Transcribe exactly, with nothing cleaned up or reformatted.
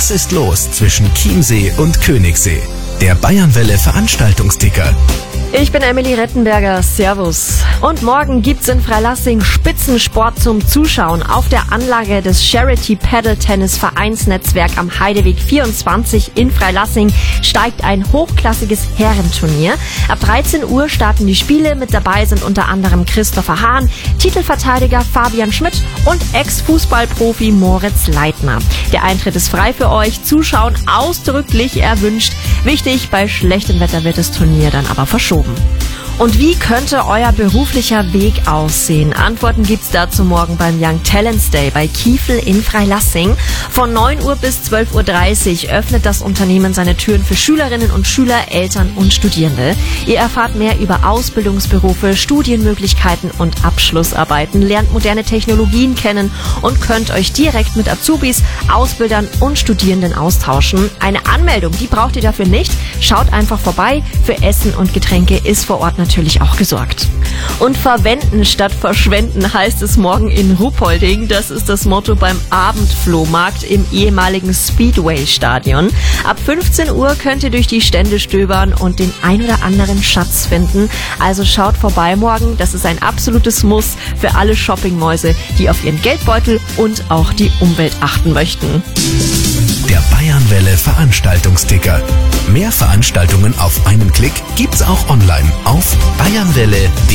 Was ist los zwischen Chiemsee und Königssee? Der Bayernwelle Veranstaltungsticker. Ich bin Emily Rettenberger, servus. Und morgen gibt's in Freilassing Spitzensport zum Zuschauen. Auf der Anlage des Charity Paddle Tennis Vereinsnetzwerk am Heideweg vierundzwanzig in Freilassing steigt ein hochklassiges Herrenturnier. Ab dreizehn Uhr starten die Spiele. Mit dabei sind unter anderem Christopher Hahn, Titelverteidiger Fabian Schmidt und Ex-Fußballprofi Moritz Leitner. Der Eintritt ist frei für euch, Zuschauen ausdrücklich erwünscht. Wichtig, bei schlechtem Wetter wird das Turnier dann aber verschoben. Und wie könnte euer beruflicher Weg aussehen? Antworten gibt's dazu morgen beim Young Talents Day bei Kiefel in Freilassing. Von neun Uhr bis zwölf Uhr dreißig öffnet das Unternehmen seine Türen für Schülerinnen und Schüler, Eltern und Studierende. Ihr erfahrt mehr über Ausbildungsberufe, Studienmöglichkeiten und Abschlussarbeiten, lernt moderne Technologien kennen und könnt euch direkt mit Azubis, Ausbildern und Studierenden austauschen. Eine Anmeldung, die braucht ihr dafür nicht. Schaut einfach vorbei. Für Essen und Getränke ist vor Ort natürlich auch gesorgt. Und verwenden statt verschwenden heißt es morgen in Ruppolding. Das ist das Motto beim Abendflohmarkt im ehemaligen Speedway-Stadion. Ab fünfzehn Uhr könnt ihr durch die Stände stöbern und den ein oder anderen Schatz finden. Also schaut vorbei morgen. Das ist ein absolutes Muss für alle Shoppingmäuse, die auf ihren Geldbeutel und auch die Umwelt achten möchten. Der Bayernwelle Veranstaltungsticker. Mehr Veranstaltungen auf einen Klick gibt's auch online auf bayernwelle punkt de.